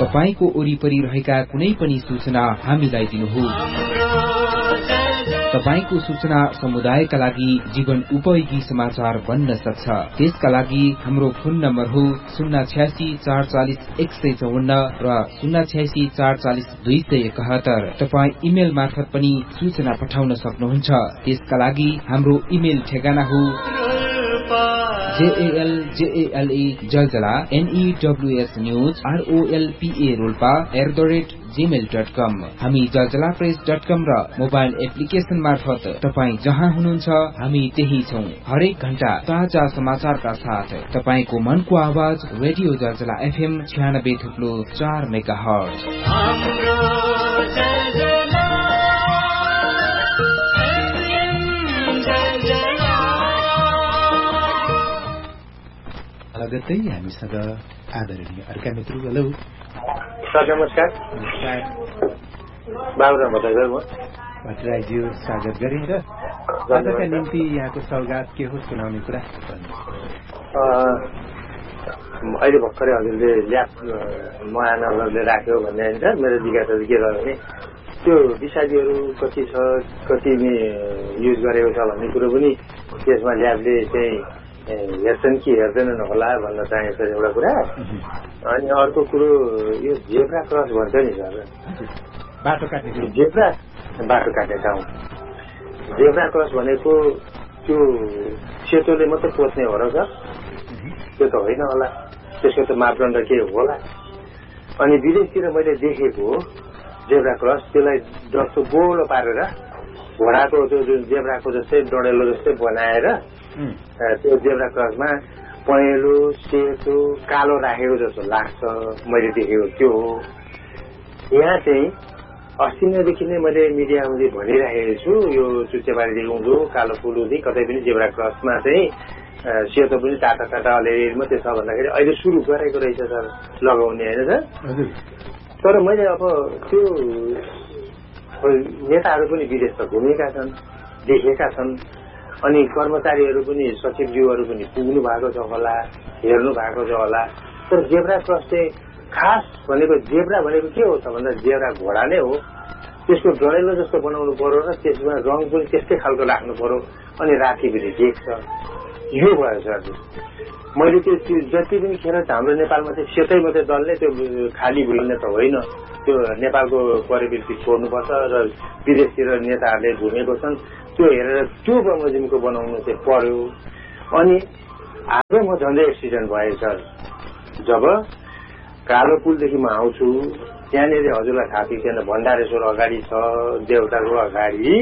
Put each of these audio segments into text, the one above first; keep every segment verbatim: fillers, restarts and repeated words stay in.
तपाईको वरिपरि रहेका कुनै पनि सूचना हामीलाई दिनुहोस्। तपाईको सूचना समुदायका लागि जीवन उपयोगी समाचार बन्न सक्छ। त्यसका लागि हाम्रो फोन नम्बर हो शून्य छ्यासी चार चालिस एक सय चौवन्न र शून्य छ्यासी चार चालिस दुई सय एकहत्तर। तपाईँ इमेल मार्फत पनि सूचना पठाउन सक्नुहुन्छ। त्यसका लागि हाम्रो इमेल ठेगाना हो JL जेएलई Jaljala एनईडब्ल्यूएस news आरओएलपीए Rolpa at the rate Gmail dot कम। हामी जलजला प्रेस डट कम र मोबाइल एप्लिकेशन मार्फत तपाईँ जहाँ हुनुहुन्छ हामी त्यही छौं। हरेक घण्टा ताजा समाचारका साथ तपाईँको मनको आवाज रेडियो जलजला एफएम छ्यानब्बे थुप्लो चार मेगा हर्ज। लगत्तै हामीसँग आदरणीय अर्का मित्र। हेलो सर, नमस्कार। नमस्कार बाबुराम भट्टराई म भट्टराईज्यू, स्वागत गरे र आजका निम्ति यहाँको सौगात के हो सुनाउने कुरा? अहिले भर्खरै हजुरले ल्याब महानगरले राख्यो भन्ने होइन। मेरो जिज्ञासा के रह्यो भने त्यो विषादीहरू कति छ, कति युज गरेको छ भन्ने कुरो पनि त्यसमा ल्याबले चाहिँ हेर्छन् कि हेर्दैनन् होला भन्न चाहेको छ एउटा कुरा। अनि अर्को कुरो यो जेब्रा क्रस भन्छ नि सर, बाटो काट्ने जेब्रा बाटो काट्ने ठाउँ। जेब्रा क्रस भनेको त्यो सेतोले मात्रै पोच्ने हो र सर? त्यो त होइन होला, त्यसको त मापदण्ड के होला? अनि विदेशतिर मैले देखेको जेब्रा क्रस त्यसलाई जस्तो गोलो पारेर घोडाको त्यो जुन जेब्राको जस्तै डडेलो जस्तै बनाएर त्यो जेब्रा क्रसमा पहेँलो सेतो कालो राखेको जस्तो लाग्छ मैले देखेको त्यो हो। यहाँ चाहिँ अस्ति नैदेखि नै मैले मिडियामा भनिराखेको छु, यो चुच्चेबारीदेखि उँधो कालो पुलुदेखि कतै पनि जेब्रा क्रसमा चाहिँ सेतो पनि टाटा टाटा अलिअलि मात्रै छ भन्दाखेरि अहिले सुरु गरेको रहेछ सर लगाउने, होइन सर? तर मैले अब त्यो नेताहरू पनि विदेश त घुमेका छन्, देखेका छन्। अनि कर्मचारीहरू पनि सचिवज्यूहरू पनि पुग्नु भएको छ होला, हेर्नु भएको छ होला। तर जेब्रा क्रस चाहिँ खास भनेको जेब्रा भनेको के हो त भन्दा जेब्रा घोडा नै हो। त्यसको डडेलो जस्तो बनाउनु पर्यो र त्यसमा रङ पनि त्यस्तै खालको राख्नु पर्यो अनि राति पनि देख्छ। यो भयो सर। मैले त्यो जति पनि खेर हाम्रो नेपालमा चाहिँ सेतै मात्रै दलले त्यो खाली भुल्ने त होइन, त्यो नेपालको परिवृत्ति छोड्नुपर्छ र विदेशतिर नेताहरूले घुमेको छन् त्यो हेरेर त्यो बमोजिमको बनाउनु चाहिँ पर्यो। अनि आज म झन्डै एक्सिडेन्ट भयो सर। जब कालो पुलदेखि म आउँछु त्यहाँनिर हजुरलाई थाहा थिएन, भण्डारेश्वर अगाडि छ, देउताको अगाडि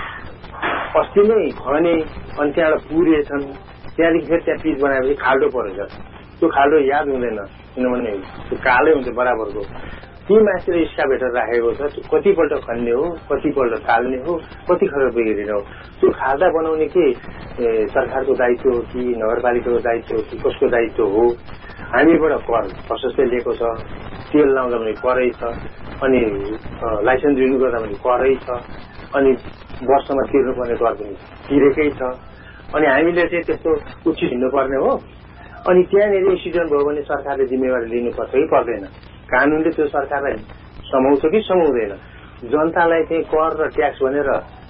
अस्ति नै खने अनि त्यहाँबाट पुरेछन्। त्यहाँदेखि फेरि त्यहाँ पिच बनाएपछि खाल्डो परेछ। त्यो खाल्डो याद हुँदैन किनभने त्यो कालै हुन्छ बराबरको। ती मान्छेले स्काभेटर राखेको छ, कतिपल्ट खन्ने हो, कतिपल्ट टाल्ने हो, कति खबर बिग्रिने हो। त्यो खाल्डा बनाउने के सरकारको दायित्व हो कि नगरपालिकाको दायित्व हो कि कसको दायित्व हो? हामीबाट कर प्रशस्तै लिएको छ, तेल लाउँदा पनि करै छ, अनि लाइसेन्स रिन्यू गर्दा पनि करै छ, अनि वर्षमा तिर्नुपर्ने कर पनि तिरेकै छ। अनि हामीले चाहिँ त्यस्तो उचित हिँड्नुपर्ने हो। अनि त्यहाँनिर एक्सिडेन्ट भयो भने सरकारले जिम्मेवारी लिनुपर्छ कि पर्दैन? कानूनले त्यो सरकारलाई समाउँछ कि समाउँदैन? जनतालाई चाहिँ कर र ट्याक्स भनेर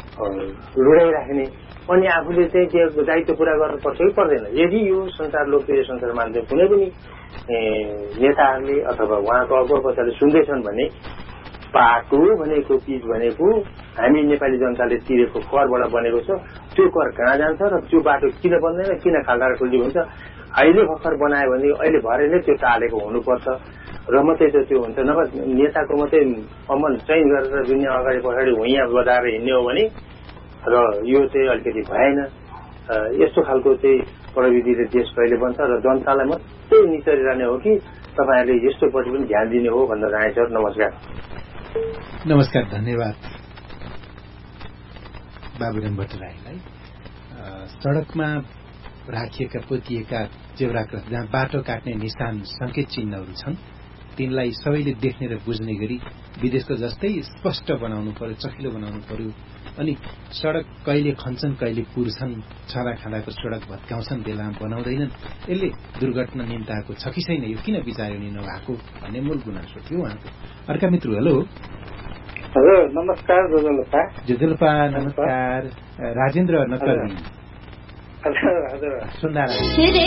लुडाइराख्ने अनि आफूले चाहिँ त्यो दायित्व पूरा गर्नुपर्छ कि पर्दैन? यदि यो संसार लोकप्रिय संसार मान्छे कुनै पनि नेताहरूले अथवा उहाँको अगुवापछाडि सुन्दैछन् भने बाटो भनेको पिच भनेको हामी नेपाली जनताले तिरेको करबाट बनेको छ। त्यो कर कहाँ जान्छ र त्यो बाटो किन बन्दैन, किन खाल्डा खुल्डी हुन्छ? अहिले भर्खर बनायो भने अहिले भरे नै त्यो टालेको हुनुपर्छ र मात्रै त त्यो हुन्छ। नभए नेताको मात्रै अमन चेन्ज गरेर दुनियाँ अगाडि पछाडि हुइयाँ बजाएर हिँड्ने हो भने र यो चाहिँ अलिकति भएन। यस्तो खालको चाहिँ प्रविधिले देश कहिले बन्छ र जनतालाई मात्रै निचरिरहने हो कि तपाईँहरूले यस्तोपट्टि पनि ध्यान दिने हो भन्न चाहन्छु। नमस्कार। नमस्कार, धन्यवाद बाबुराम भट्टराईलाई। सड़कमा राखिएका पोतिएका जेब्रा क्रस जहाँ बाटो काट्ने निशान संकेत चिन्हहरू छन् तिनलाई सबैले देख्ने र बुझ्ने गरी विदेशको जस्तै स्पष्ट बनाउनु पर्यो, चखिलो बनाउनु पर्यो अनि सड़क कहिले खन्छन् कहिले पुर्छन् छँदा खाँदाको सड़क भत्काउँछन् बेलामा बनाउँदैनन् यसले दुर्घटना निम्ताएको छ कि छैन यो किन विचारणीय नभएको भन्ने मूल गुनासो थियो उहाँको। अर्का मित्र हेलो हजुर नमस्कार जोजलपा जोजलपा नमस्कार राजेन्द्र नकर्मी हजुर हजुर सुन्दा